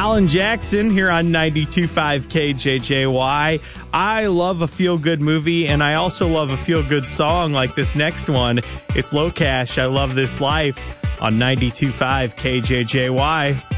Alan Jackson here on 92.5 KJJY. I love a feel-good movie, and I also love a feel-good song like this next one. It's Low Cash, I Love This Life on 92.5 KJJY.